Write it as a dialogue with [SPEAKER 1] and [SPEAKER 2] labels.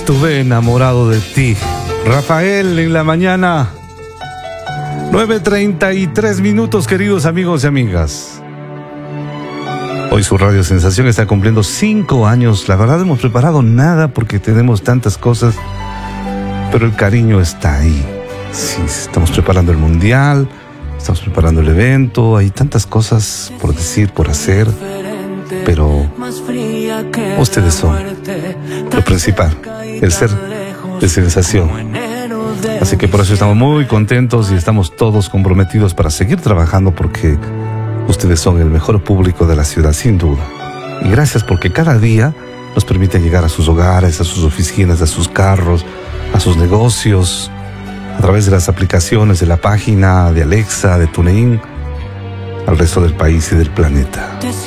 [SPEAKER 1] Estuve enamorado de ti. Rafael en la mañana. 9:33 minutos, queridos amigos y amigas. Hoy su Radio Sensación está cumpliendo 5 años. La verdad, no hemos preparado nada porque tenemos tantas cosas, pero el cariño está ahí. Sí, estamos preparando el mundial, estamos preparando el evento, hay tantas cosas por decir, por hacer, pero ustedes son lo principal, el ser de sensación. Así que por eso estamos muy contentos y estamos todos comprometidos para seguir trabajando, porque ustedes son el mejor público de la ciudad, sin duda. Y gracias porque cada día nos permite llegar a sus hogares, a sus oficinas, a sus carros, a sus negocios, a través de las aplicaciones de la página de Alexa, de TuneIn, al resto del país y del planeta.